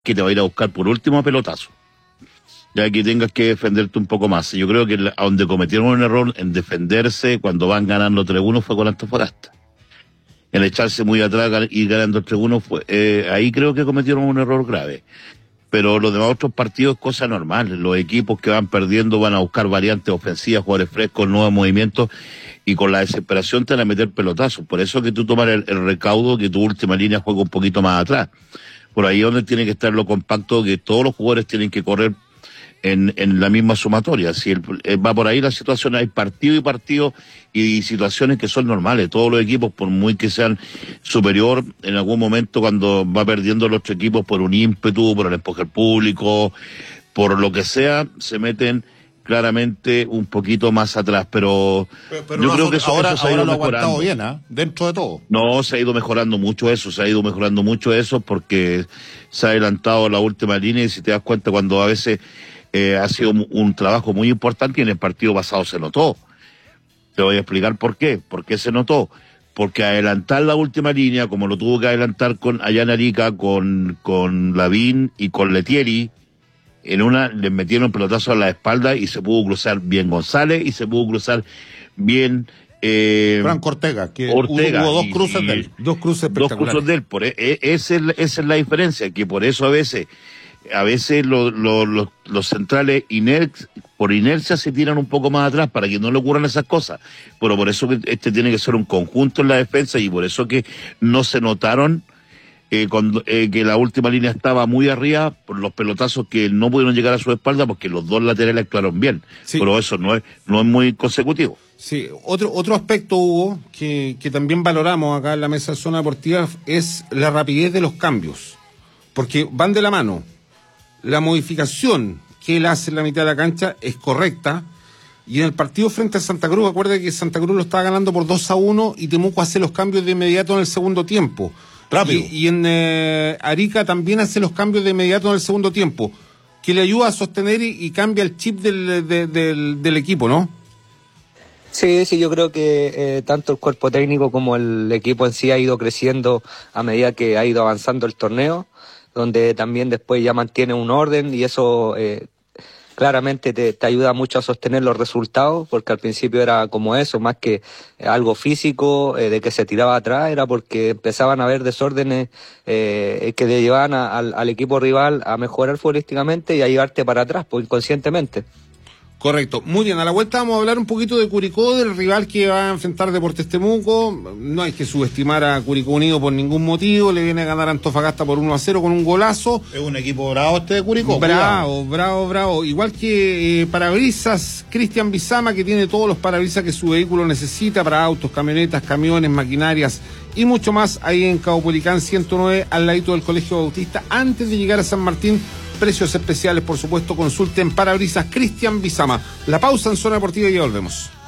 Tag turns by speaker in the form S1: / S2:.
S1: que te va a ir a buscar por último pelotazo, ya que tengas que defenderte un poco más. Yo creo que a donde cometieron un error en defenderse cuando van ganando 3-1 fue con Antofagasta. En echarse muy atrás y ganando 3-1 ahí creo que cometieron un error grave. Pero los demás otros partidos es cosa normal. Los equipos que van perdiendo van a buscar variantes ofensivas, jugadores frescos, nuevos movimientos, y con la desesperación te van a meter pelotazos. Por eso que tú tomas el recaudo que tu última línea juega un poquito más atrás. Por ahí es donde tiene que estar lo compacto, que todos los jugadores tienen que correr en la misma sumatoria. Si va por ahí la situación, hay partido y partido y situaciones que son normales. Todos los equipos, por muy que sean superior, en algún momento cuando va perdiendo los otros equipos por un ímpetu, por el empuje público, por lo que sea, se meten claramente un poquito más atrás, pero yo creo que
S2: ahora
S1: se ha ido
S2: lo ha
S1: mejorando
S2: aguantado bien, dentro de todo.
S1: No, se ha ido mejorando mucho eso porque se ha adelantado la última línea, y si te das cuenta, cuando a veces ha sido un trabajo muy importante, y en el partido pasado se notó. Te voy a explicar por qué. ¿Por qué se notó? Porque adelantar la última línea, como lo tuvo que adelantar allá en Arica, con Lavín y con Letieri, en una les metieron pelotazo a la espalda y se pudo cruzar bien González y se pudo cruzar bien
S2: Franco Ortega, que
S1: Ortega,
S2: hubo dos cruces de él.
S1: Dos cruces de él. Esa es la diferencia, que por eso a veces los centrales por inercia se tiran un poco más atrás para que no le ocurran esas cosas. Pero por eso que tiene que ser un conjunto en la defensa, y por eso que no se notaron que la última línea estaba muy arriba por los pelotazos que no pudieron llegar a su espalda, porque los dos laterales actuaron bien. Sí. Pero eso no es muy consecutivo.
S2: Sí, otro aspecto, Hugo, que también valoramos acá en la mesa de Zona Deportiva, es la rapidez de los cambios, porque van de la mano. La modificación que él hace en la mitad de la cancha es correcta, y en el partido frente a Santa Cruz, acuérdate que Santa Cruz lo estaba ganando por 2-1 y Temuco hace los cambios de inmediato en el segundo tiempo. Rápido. Y en Arica también hace los cambios de inmediato en el segundo tiempo, que le ayuda a sostener y cambia el chip del equipo, ¿no?
S3: Sí, yo creo que tanto el cuerpo técnico como el equipo en sí ha ido creciendo a medida que ha ido avanzando el torneo, donde también después ya mantiene un orden, y eso claramente te ayuda mucho a sostener los resultados, porque al principio era como eso, más que algo físico, de que se tiraba atrás, era porque empezaban a haber desórdenes que le llevaban al equipo rival a mejorar futbolísticamente y a llevarte para atrás, pues inconscientemente.
S2: Correcto. Muy bien, a la vuelta vamos a hablar un poquito de Curicó, del rival que va a enfrentar Deportes Temuco. No hay que subestimar a Curicó Unido por ningún motivo, le viene a ganar a Antofagasta por 1-0 con un golazo.
S4: Es un equipo bravo de Curicó.
S2: Bravo. Igual que parabrisas, Cristian Bizama, que tiene todos los parabrisas que su vehículo necesita para autos, camionetas, camiones, maquinarias y mucho más, ahí en Caupolicán 109, al ladito del Colegio Bautista, antes de llegar a San Martín. Precios especiales, por supuesto, consulten parabrisas Cristian Bizama. La pausa en Zona Deportiva y ya volvemos.